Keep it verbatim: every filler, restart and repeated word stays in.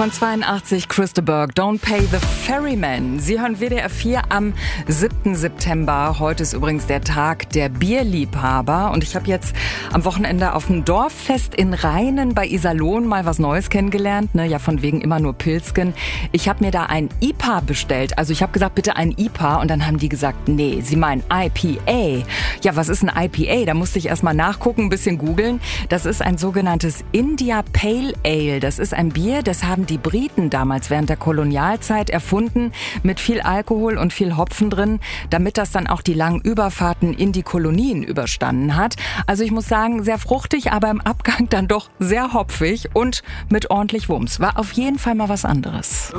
Von zweiundachtzig, Chris de Burgh, Don't Pay the Ferryman. Sie hören W D R vier am siebten September. Heute ist übrigens der Tag der Bierliebhaber. Und ich habe jetzt am Wochenende auf dem Dorffest in Rheinen bei Iserlohn mal was Neues kennengelernt. Ne? Ja, von wegen immer nur Pilzken. Ich habe mir da ein I P A bestellt. Also ich habe gesagt, bitte ein I P A. Und dann haben die gesagt, nee, sie meinen I P A. Ja, was ist ein I P A? Da musste ich erst mal nachgucken, ein bisschen googeln. Das ist ein sogenanntes India Pale Ale. Das ist ein Bier, das haben die Briten damals während der Kolonialzeit erfunden, mit viel Alkohol und viel Hopfen drin, damit das dann auch die langen Überfahrten in die Kolonien überstanden hat. Also ich muss sagen, sehr fruchtig, aber im Abgang dann doch sehr hopfig und mit ordentlich Wumms. War auf jeden Fall mal was anderes.